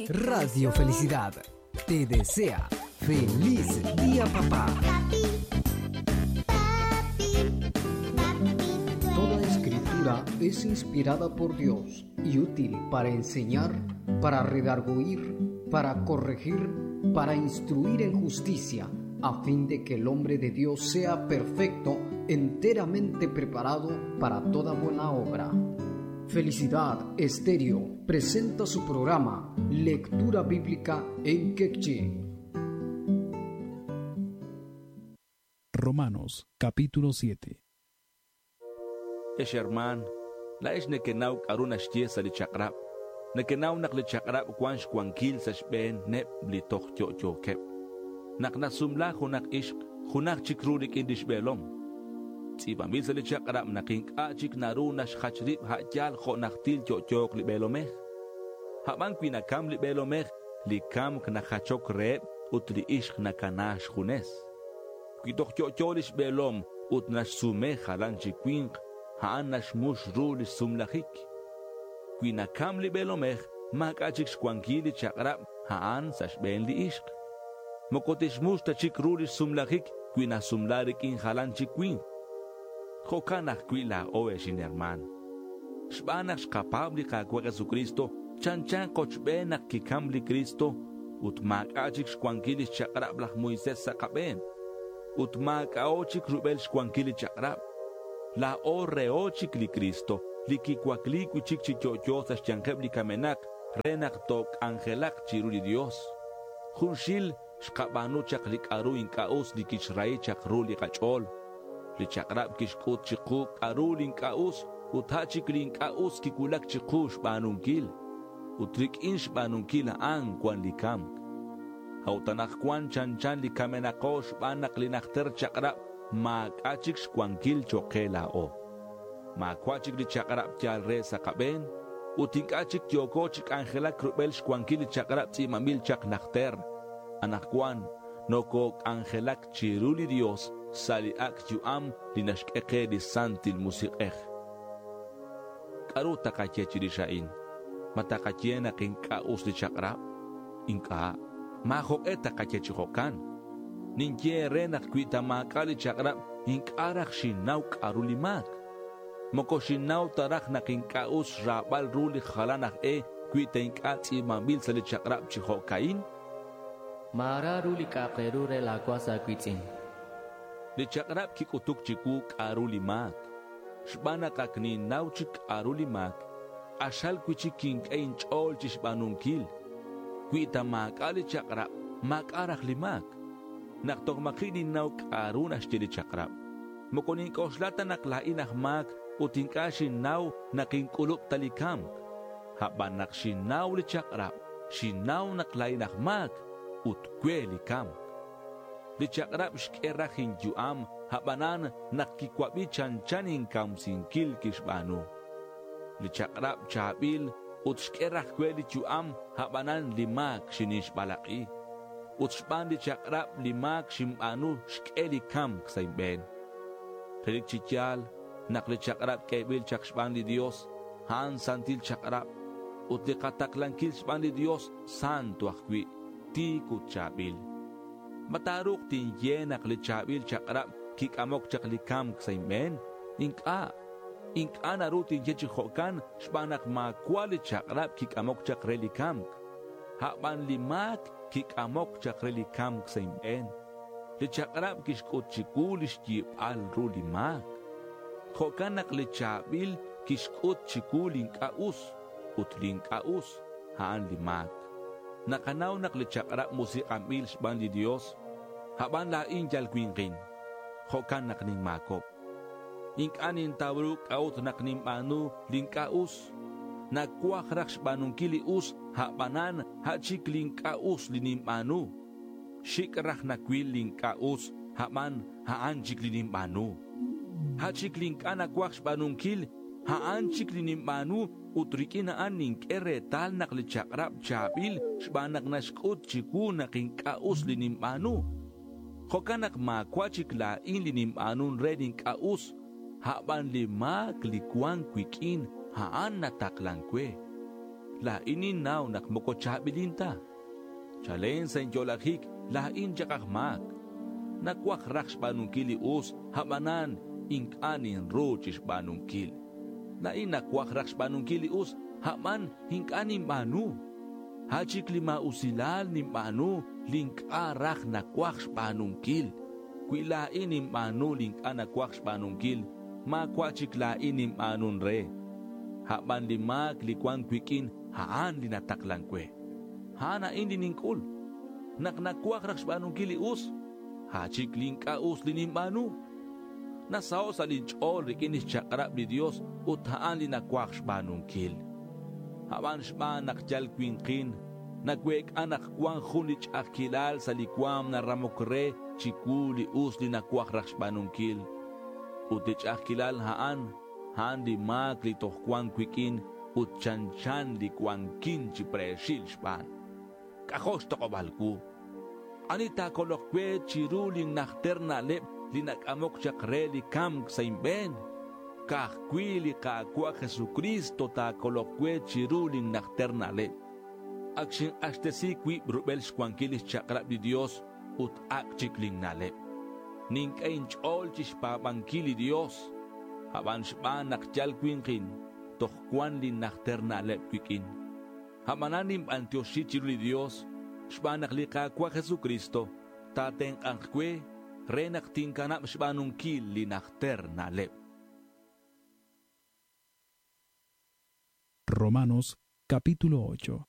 Radio Felicidad te desea feliz día, papá. Toda escritura es inspirada por Dios y útil para enseñar, para redarguir, para corregir, para instruir en justicia, a fin de que el hombre de Dios sea perfecto, enteramente preparado para toda buena obra. Felicidad Estéreo presenta su programa Lectura Bíblica en Quechí. Romanos, capítulo 7. Hermano, la es nekenau karuna shtiesa li chakrab. Nekenau nak li chakrab kwansh kwankil sa shben nep li toch yo kep. Nak nasumla hunak ishq, hunak chikrulik indish belom. Tzibamil sa li chakrab nakink achik naruna shkhachrib hajal kho naktil yo li belomeh. Haban kwinakam li belomeh li kam knachachok reb ut li ishq nakanash hunes. Kwitoch yo lish belom ut nash sumeh halan chikwink. Haan nash mush ruli sumlahik. Kwina kam li belomech, makachik shkwankili chakrab, haan sash ben li ishq. Mokotish mush tachik ruli sumlahik, kwina sumlarik in halan chikwin. Chokanach kwila oe shin herman. Shbanach shkapabli kakwa Jesucristo, chanchan kochbenak kikam li Cristo, ut makachik shkwankili chakrab lach Moises sakaben. Ut makaochik rubel shkwankili chakrab. La o reochik li Cristo, li kikwaklik wichik chichochosas chankeb li kamenak, renak tok angelak chiruli Dios. Junshil shkabanu chak li karu inkaus li kishrai chak ruli kachol. Li chakrab kishkut chikuk karu inkaus, uthachik li inkaus kikulak chikush banunkil. Utrik insh banunkil ang kwan li kam. Hautanak kwan chanchan li kamenakosh banak li nakter chakrab, makachik shkwankil chokela o. Makwachik li chakrab tial re sakaben, utinkachik yokochik angela krubel shkwankil li chakrab timamil chak nakter. Anakwan, noko angelak chiruli Dios, sali ak yuam linashkeke li santil musikeh. Karu takachech li shain, matakachien na kinkaus li chakrab, inka, mahok etakachech hokan. Ninje renak kwita makali chakrab inkarak shinaw karulimak. Moko shinaw tarak na kinkaus rabal ruli khalanak kwita inkatsi mabil sa li chakrab chihokain. Mara ruli kakerure lagwa sa kwitin. Li chakrab kikutuk chiku karulimak. Shbana kakni naw chik karulimak. Ashal kwichik kinkain chol chishbanunkil. Kwita makali chakrab makarak limak. Naktok makinin naw karun ashtili chakrab. Mukunin kauslata naklain ahmak utinkashin naw nakinkulop talikam. Haban nakshinaw li chakrab, shinaw naklain ahmak utkwe likam. Li chakrab shkerahin juam habanan nakikwabi chanchanin kam sinkil kishbanu. Li chakrab chabil utshkerah kwe li juam habanan limak shinish balaki. Utshban di chakrab limak shimanu shkeli kam ksayben. Telik chichal nakli chakrab kebil chakshban di Dios han santil chakrab utli kataklankil shban di Dios santo akwi tikut chabil. Mataruk tinye nakli chabil chakrab kikamok chakli kam ksayben inka narutin yechihokan shbanak makwali chakrab kikamok chakreli kam. Haban limak kikamok chakreli kam ksayben. Li chakrab kishkut chikul ishtip al rulimak. Chokanak li chabil kishkut chikul inkaus. Utlinkaus haan limak. Nakanaw nak li chakrab musikamil shban li Dios. Haban laing jal kwinkin. Chokanak ning makop. Inkanin tawruk out nak ning manu linkaus. Nagkuakrak shbanunkili us habanan hachikling kaus linim anu. Shikrah nakwil ling kaus haman haanchik linim anu. Hachikling kanakwak shbanunkil haanchik linim anu utrikinaan ning kere tal nakli chakrab chabil shbanak nashkut chiku naking kaus linim anu. Hokanak makwachik lain linim anun reding kaus haban limak likuang kwikin haan nataklang kwe. la inin naw nakmoko chabilinta. Chalen sa injolahik la in jakakmak. Nakwak raks banungkili us hamanan inkanin rochis banungkil. Na in nakwak raks banungkili us haman hinkanin manu. Hachik lima usilal ni manu linkarak nakwak banungkil. Kwilain ni manu linka nakwak banungkil. Makwachik lain ni manun re. Haman limak likwan kwikin haan linataklang kwe. Hana indi ningkul. Naknakwak raks banungkili us. Hachik linka us linimanu. Nasao sa linchol rikinis chakrap ni Dios ut haan linakwak banungkil. Haman shma nakjal kwinkin. Nagwek anak kwang khunich akilal sa likwam na ramokre chikuli us linakwak raks banungkil. Utich akilal haan di mak litoh kwang kwikin ut chanchan likwang kin chipreshil shpan. Kakos tokobalku. Anita kolokwe chiruling nakter na lep linakamok chakre likam sa imben. Kahkwili kakwa Jesucristo ta kolokwe chiruling nakter na lep. Aksing astesikwi brubel shkwankilis chakrap di Dios ut akchikling na lep. Ning kainch ol chispapangkili Dios. Haban shpan nakjal kwinkin tohkwan lin nakter na lep kwikin. Hamananim antioshi chiruli Dios. Shbanak likakwa Jesucristo, tateng angkwe, renak tingkanap shbanung kil linakter na lep. Romanos capítulo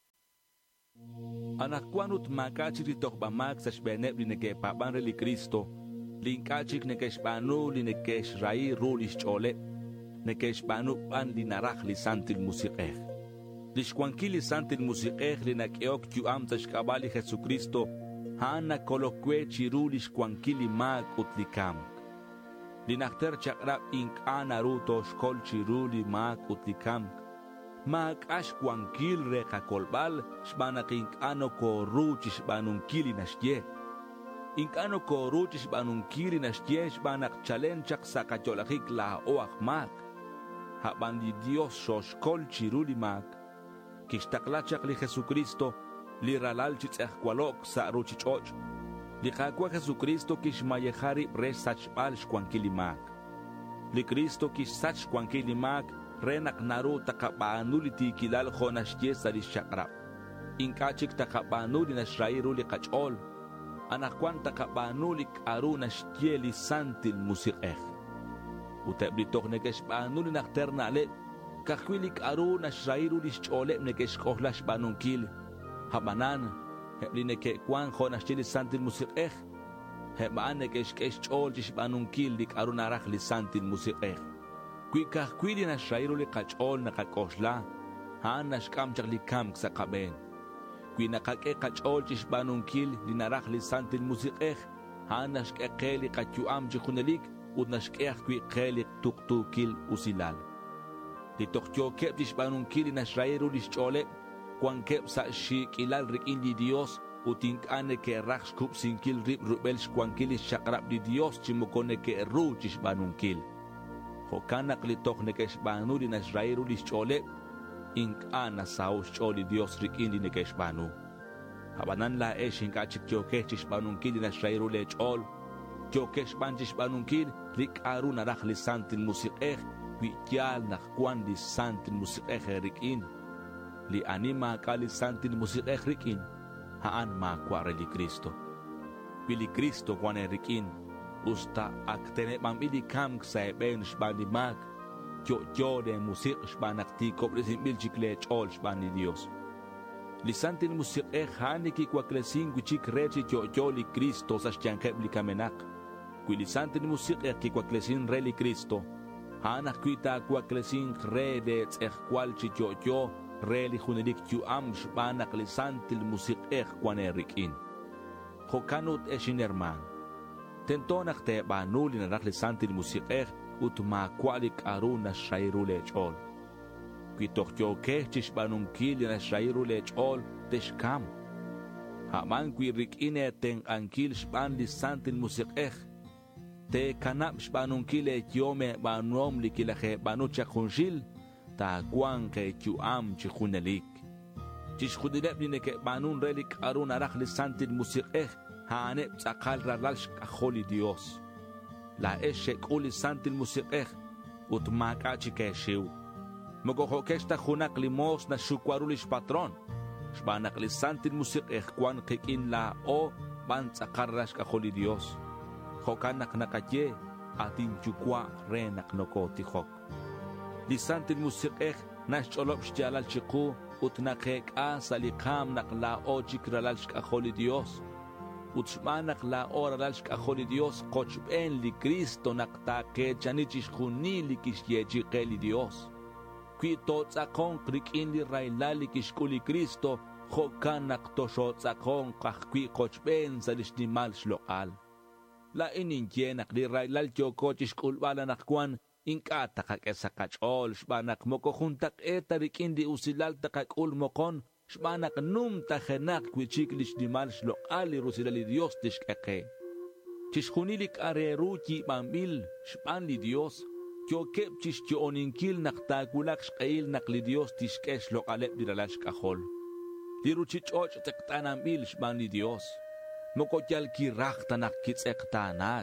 8. Anak kwanut makachiritok bamak sa shbenep linekepapan reli Cristo, linkachik nekeshbanu linekesh rai rulish chole, nekeshbanu pan linarak lisantil musikeh. Lishkwankili santil musikeh linakeok yuam tashkabali Jesucristo hana kolokwe chiru lishkwankili mag utlikam. Linakter chakrap ink anaruto shkol chiru li mag utlikam. Mag ashkwankil reka kolbal shbanak ink ano koru chishbanunkili nashye. Ink ano koru chishbanunkili nashye shbanak chalen chak sakacholakik la oak mag. Haban di Dios shoshkol chiru li mag. Kishtaklachak li Jesucristo, li ralal chitzehkwalok sa ruchichoch. Li kakwa Jesucristo kishmayehari res sachpal shkwankilimak. Li Cristo kish sach shkwankilimak, renak naru takapaanuli tikilal honashye sa li shakrap. Inkachik takapaanuli na shrairu li kachol. Anakwan takapaanuli karu nashye li santil musikeh. Uteblitok nekeshpaanuli nakter na alet. Kakwilik aru na shrairu lishchole nekeshkohlash banunkil. Habanan, heblineke kwan honashili santil musikeh. Hebaan nekeshkeshchol chish banunkil lik aru narak li santil musikeh. Kwi kakwili na shrairu li kachol nakakoshla. Haan nashkam chak li kam sa kaben. Kwi nakake kachol chish banunkil li narak li santil musikeh. Haan nashkeke li kachuam chikunelik. Ud nashkeh kwi kelik tuktukil usilal. Litokyo kep tishbanunkili na shrairu lishchole, kwan kep sa shik ilal rikin di Dios, utinkane ke raks kup sinkil rip rubel shkwankili shakrap di Dios chimukone ke ru tishbanunkil. Hokanak litok ne ke shbanuli na shrairu lishchole, inkana sao shcholi Dios rikin di ne ke shbanu. Habanan la e shinkachik kyoke tishbanunkili na shrairu lechol, kyoke shban tishbanunkil, lik aru narak lisantil musikeh, Kwikyal na kwan li santil musikeh rikin. Li anima ka li santil musikeh rikin. Haan makware li Kristo. Pili Kristo kwan rikin. Usta aktene mamili kam sa eben shbani mag. Kyo de musik shbanak tikop li simbil chikle chol shbani Dios. Li santil musikeh hani ki kwa klesin kuchik rechi kyo li Kristo sa shtiankep li kamenak. Kwi li santil musikeh ki kwa klesin re li Kristo. Hanak kuita kwa klesin re de tzehkwal chichocho re li hunelik yuam shbanak li santil musikeh kwan rikin. Hokanut eshinerman. Tentonak te banuli na rak li santil musikeh ut makwalik aru na shairu lechol. Kuitokyo keh chishbanunkili na shairu lechol teshkam. Haman kui rikine ten ankil shban li santil musikeh. Te kanap shbanunkile kiome banom likilaje banucha kunshil ta kwang ke chuam chihunelik. Chishkudilep ni neke banun relik arun arach li santil musiqeh haanep tzakal ralal shkacholi Dios. La eshek uli santil musiqeh utmaka chikeshiu. Mokohokesta junak limos na shukwarulish patron. Shbanak li santil musiqeh kwan kikin la o ban tzakarash kacholi Dios. Hokanak nakatye atin chukwa renak nokotihok. Li santil musiqeh nash cholop shtialal chiku utnakek a salikam nakla o chikralal shkacholi Dios. Utshmanak la ora lal shkacholi Dios kochben li Cristo naktake chanichish khuni li kishyechi li Dios. Qui totzakon krikin li railali kishkuli Cristo hokan naktosho tzakon kachkwi kochben salishnimal shlokal. La ininjenak li railal tiokochish kulbala nakwan inkata kakesa kachol shbanak moko juntak etarik indi usilal takakul mokon shbanak num tajenak kwichik lishnimal shlokal li rusilali Dios tishkeke. Chishkunilik areruchi bambil shban li Dios kyo kep chishkyo oninkil naktakulak shkail nakli Dios tishke shlokalep diralash kachol. Li ruchichoch tektanambil shban li Dios. Moko tyal kirakta nakitsektanak.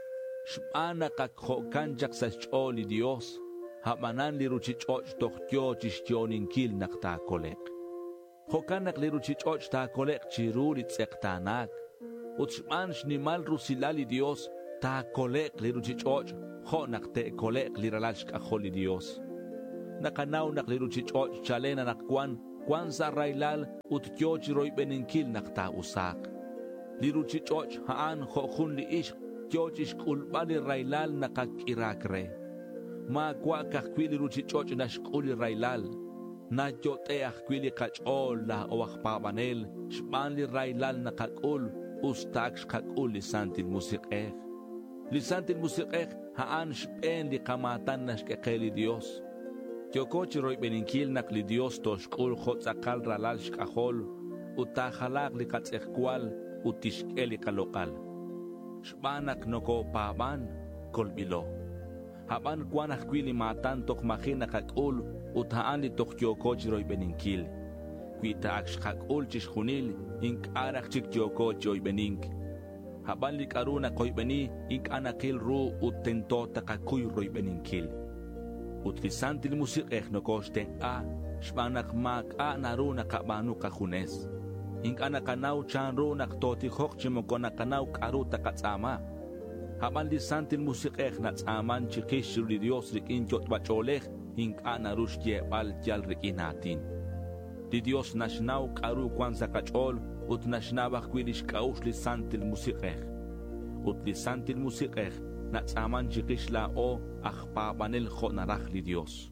Shbana kakhokanjak sa choli Dios, hamanan li ruchichoch tochtyo chishtioninkiil naktakolek. Hokanak li ruchichoch takolek chirulit sektanak. Utshman shnimal rusilali Dios, takolek li ruchichoch, ho nakte kolek li ralashk acholi Dios. Nakanaw nak li ruchichoch chalena nakwan, kwan sa railal utyo chiroy beninkil naktausak. Li ruchichoch haan hokhun li ishk, Kyochish kulbali railal nakakirakre. Ma kwa kakwili ruchichoch na shkuli railal. Na yote akwili kachol la oakpabanel. Shbanli railal nakakul. Ustak shkakul li santil musiqeh. Li santil musiqeh haan shpen li kamatan na shkekeli Dios. Kyokochi roy beninkil nak li Dios to shkul chotzakal ralal shkahol. Utahalak li katsekwal utishkeli kalokal. Shbanak noko paban kolbilo. Haban kwanak kwili matan tok makina kakul uthaan li tok yokoch roy beninkil. Kwita akshkakul chishkhunil ink arak chik yokoch roy benink. Haban li karuna koy beni ink anakil ru utento takakuy roy beninkil. Utlisantil musiqeh nokoshten a shbanak mak a naruna kabanu kahunes. Ink anakanaw chanro naktotihok chimokonakanaw karuta katsama. Haban li santil musiqeh natsaman chikish li Dios rikin chot bacholeh ink anarush yebal tial rikinatin. Li Dios nashnaw karu kwan sa kachol ut nashnawak kwilish kaush li santil musiqeh. Ut li santil musiqeh natsaman chikish la o akpabanel khonarach li Dios.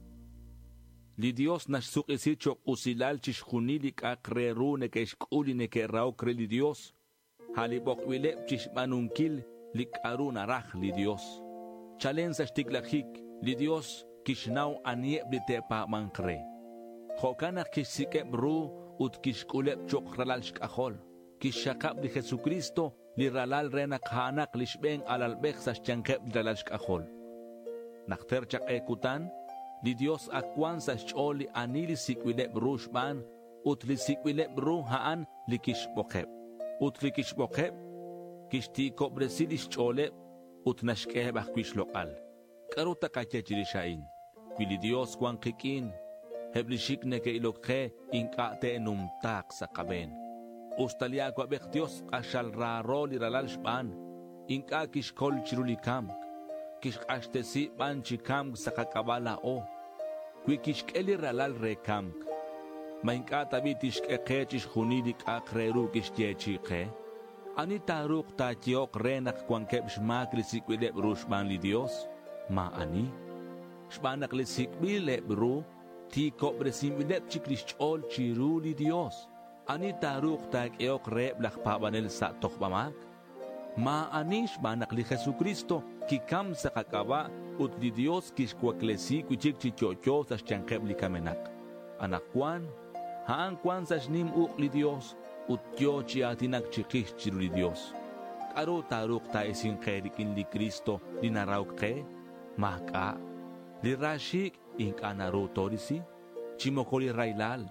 Li Dios nashsuk isichok usilal chishkhunilik akreru nekeshkuli nekerraokre li Dios. Halibok wilep chishmanunkil likaru narach li Dios. Chalen sa shtiklachik li Dios kishnaw anieb li tepa mankre. Hokanak kishsikeb ru ut kishkulep chok ralal shkachol. Kishakab li Jesucristo li ralal renak hanak lishbeng alalbek sa shchankeb li ralal shkachol. Nakterchak ekutan, Li Dios akwan sa sholi anili sikwilep rushban ut li sikwilep ru haan li kishbokeb. Ut li kishbokeb kishti kobresili sholep ut nashkeb akwishlokal. Karuta kachechirishain. Kwili Dios kwan kikin heblishik neke ilokhe inkate numtak sa kaben. Ustalia kwa bek Dios ashal raro li ralal shban inka kishkol chirulikam. Kishkashtesi banchikam sa kakabala o. Kwikishkeli ralal rekam. Mainkata bitishkekechish hunidik akreru kishtiechiche. Ani taruk tachiok renak kwankeb shmak lisikwilep rushban li Dios. Ma ani. Shbanak lisikbilep ru. Tiko bresimilep chiklichol chiru li Dios. Ani taruk takiok rep lakpabanel sa tokbamak. Ma ani shbanak li Jesucristo. Kikam sa kakaba ut di Dios kishkwaklesi kuchik chichocho sa shchankeb li kamenak. Anakwan, haan kwan sa shnim uk li Dios, ut tyo chiatinak chikish chiru li Dios. Karo taruk ta isin kerikin li Kristo li narauk ke, mahka, li rashik ink anaru torisi, chimokoli railal,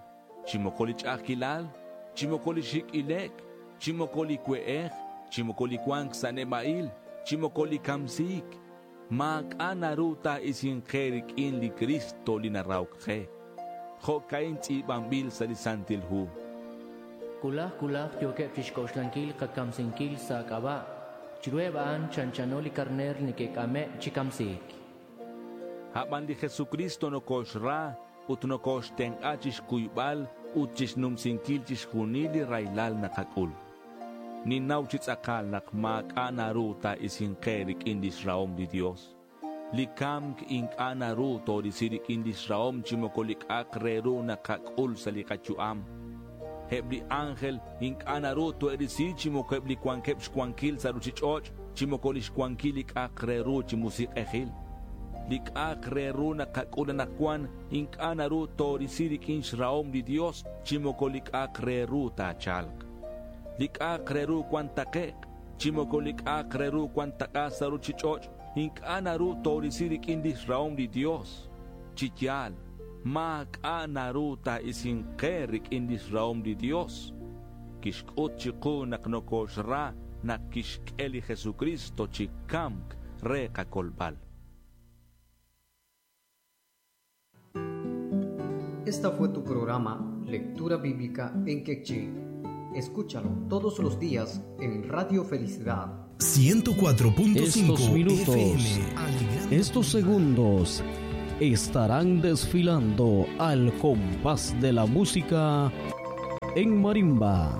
chimokoli ch'akilal, chimokoli shik ilek, chimokoli kweej, chimokoli kwank sanemail, chimokoli kamsik, mak'anaruta isin kerik in li Cristo li narawkhe. Hokain tzibambil sa lisantilhu. Kulah yoke fishkoshtankil kakamsinkil sa kaba. Chiruebaan chanchanoli karner ni kekame chikamsik. Haban di Jesucristo no koshra, ut no koshteng achish kuybal, ut chisnumsinkil chishkunili railal nakakul. Ninaw chitsakal nakmak'anaruta isin kerik indis raom di Dios. Likam ink anaruto di sirik indis raom chimokolik akreru nakakul sa likachuam. Hebli angel ink anaruto erisi chimokebli kwankep shkwankil sa ruchichoch chimokolish kwankilik akreru chimusik ejil. Lik akreru nakakul nakwan ink anaruto di sirik insh raom di Dios chimokolik akreru ta chalk. Lik akreru kwantakek chimokolik akreru kwantaka sa ruchichoch ink anaru torisirik indis raom di Dios. Chityal, mak'anaruta isin kerik indis raom di Dios. Kishkut chiku naknokoshra nakishkeli Jesucristo chikamk reka kolbal. Esta fue tu programa Lectura Bíblica en Quechí. Escúchalo todos los días en Radio Felicidad. 104.5 Estos minutos, FM. estos segundos estarán desfilando al compás de la música en marimba.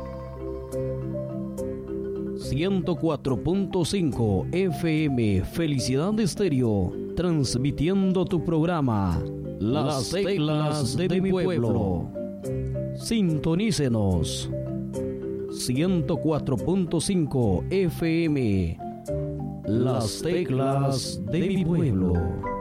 104.5 FM Felicidad Estéreo, transmitiendo tu programa Las Teclas de mi Pueblo. Sintonícenos. 104.5 FM Las Teclas de mi Pueblo.